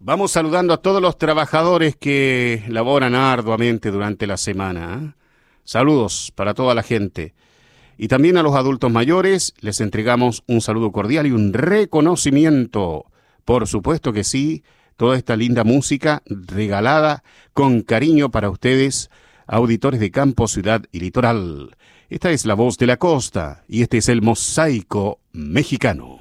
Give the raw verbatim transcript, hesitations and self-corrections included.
Vamos saludando a todos los trabajadores que laboran arduamente durante la semana, ¿eh? Saludos para toda la gente. Y también a los adultos mayores les entregamos un saludo cordial y un reconocimiento. Por supuesto que sí, toda esta linda música regalada con cariño para ustedes, auditores de campo, ciudad y litoral. Esta es La Voz de la Costa y este es el Mosaico Mexicano.